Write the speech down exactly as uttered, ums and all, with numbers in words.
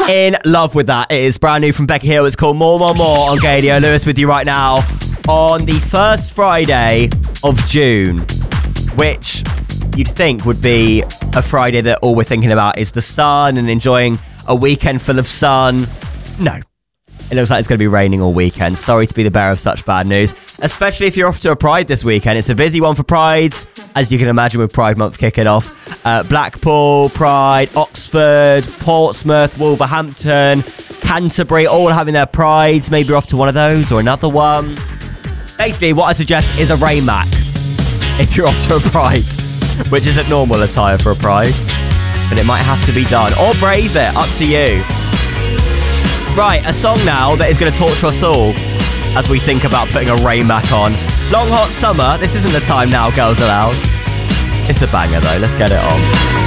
In love with that. It is brand new from Becky Hill. It's called More, More, More on Gadio. Lewis with you right now on the first Friday of June, which you'd think would be a Friday that all we're thinking about is the sun and enjoying a weekend full of sun. No. It looks like it's going to be raining all weekend. Sorry to be the bearer of such bad news, especially if you're off to a Pride this weekend. It's a busy one for Prides, as you can imagine with Pride Month kicking off. Uh, Blackpool, Pride, Oxford, Portsmouth, Wolverhampton, Canterbury, all having their Prides. Maybe you're off to one of those or another one. Basically, what I suggest is a rain mac if you're off to a Pride, which isn't normal attire for a Pride, but it might have to be done. Or brave it, up to you. Right, a song now that is going to torture us all as we think about putting a rain mac on. Long hot summer. This isn't the time now, Girls Aloud. It's a banger though. Let's get it on.